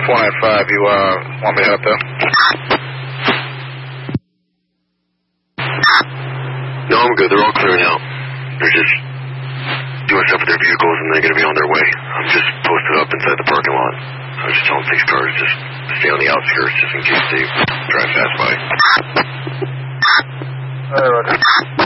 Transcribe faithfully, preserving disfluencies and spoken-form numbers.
four nine five, you uh, want me to help them? No, I'm good. They're all clear now. They're just doing stuff with their vehicles, and they're going to be on their way. I'm just posted up inside the parking lot. I was just telling six cars just stay on the outskirts just in case they drive fast by. All right, Roger.